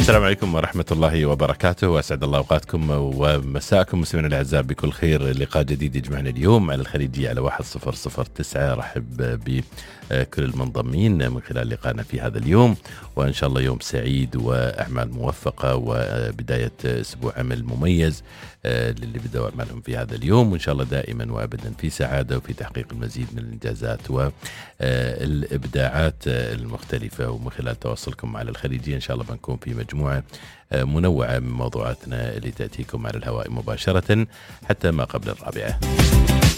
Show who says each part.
Speaker 1: السلام عليكم ورحمة الله وبركاته، وأسعد الله أوقاتكم ومساءكم مستمعينا الأعزاء بكل خير. لقاء جديد يجمعنا اليوم على الخليجية على 1009. رحب بكل المنضمين من خلال لقائنا في هذا اليوم، وإن شاء الله يوم سعيد وأعمال موفقة وبداية أسبوع عمل مميز للي بدأوا أعمالهم في هذا اليوم، وإن شاء الله دائما وأبدا في سعادة وفي تحقيق المزيد من الإنجازات والإبداعات المختلفة. ومن خلال تواصلكم على الخليجية إن شاء الله بنكون في مجموعة منوعة من موضوعاتنا اللي تأتيكم على الهواء مباشرة حتى ما قبل 4.